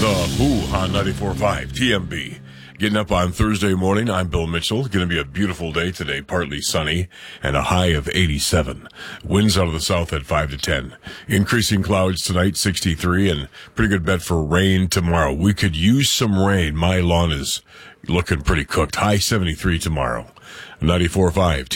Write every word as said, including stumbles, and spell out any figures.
The Who on ninety-four point five T M B. Getting up on Thursday morning, I'm Bill Mitchell. Going to be a beautiful day today, partly sunny, and a high of eighty-seven. Winds out of the south at five to ten. Increasing clouds tonight, sixty-three, and pretty good bet for rain tomorrow. We could use some rain. My lawn is looking pretty cooked. High seventy-three tomorrow. ninety-four point five